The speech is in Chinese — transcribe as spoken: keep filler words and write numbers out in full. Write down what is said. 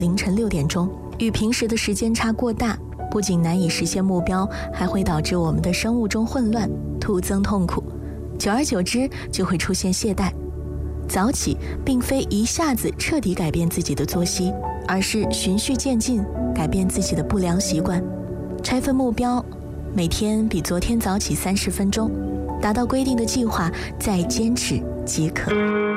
凌晨六点钟，与平时的时间差过大，不仅难以实现目标，还会导致我们的生物钟混乱，徒增痛苦。久而久之，就会出现懈怠。早起并非一下子彻底改变自己的作息，而是循序渐进，改变自己的不良习惯。拆分目标，每天比昨天早起三十分钟，达到规定的计划，再坚持即可。